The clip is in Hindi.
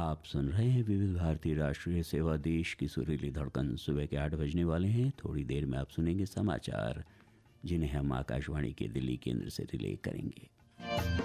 आप सुन रहे हैं विविध भारतीय राष्ट्रीय सेवा, देश की सुरीली धड़कन। सुबह के 8 बजने वाले हैं। थोड़ी देर में आप सुनेंगे समाचार, जिन्हें हम आकाशवाणी के दिल्ली केंद्र से रिले करेंगे।